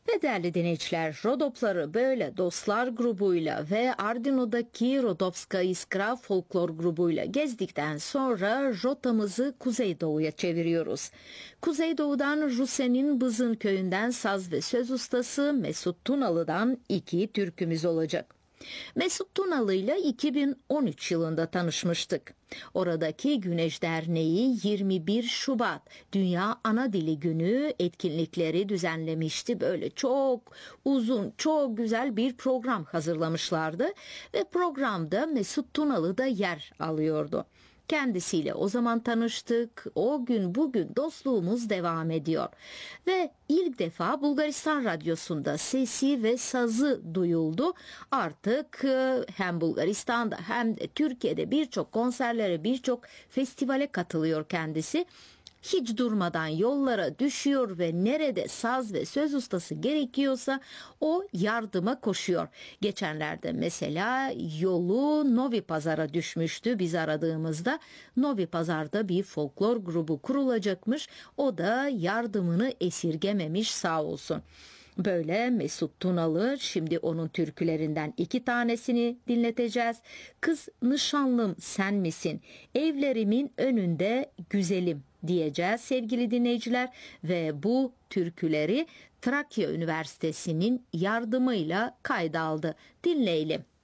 Ve değerli dinleyiciler, Rodopları böyle dostlar grubuyla ve Ardino'daki Rodopska Iskra folklor grubuyla gezdikten sonra rotamızı Kuzeydoğu'ya çeviriyoruz. Kuzeydoğu'dan Ruse'nin Bızın köyünden saz ve söz ustası Mesut Tunalı'dan iki türkümüz olacak. Mesut Tunalı ile 2013 yılında tanışmıştık. Oradaki Güneş Derneği 21 Şubat Dünya Ana Dili Günü etkinlikleri düzenlemişti. Böyle çok uzun, çok güzel bir program hazırlamışlardı ve programda Mesut Tunalı da yer alıyordu. Kendisiyle o zaman tanıştık. O gün bugün dostluğumuz devam ediyor. Ve ilk defa Bulgaristan Radyosu'nda sesi ve sazı duyuldu. Artık hem Bulgaristan'da hem de Türkiye'de birçok konserlere, birçok festivale katılıyor kendisi. Hiç durmadan yollara düşüyor ve nerede saz ve söz ustası gerekiyorsa o yardıma koşuyor. Geçenlerde mesela yolu Novi Pazar'a düşmüştü biz aradığımızda. Novi Pazar'da bir folklor grubu kurulacakmış. O da yardımını esirgememiş sağ olsun. Böyle Mesut Tunalı, şimdi onun türkülerinden 2 tanesini dinleteceğiz. Kız nişanlım sen misin? Evlerimin önünde güzelim diyeceğiz sevgili dinleyiciler ve bu türküleri Trakya Üniversitesi'nin yardımıyla kayda aldı. Dinleyelim.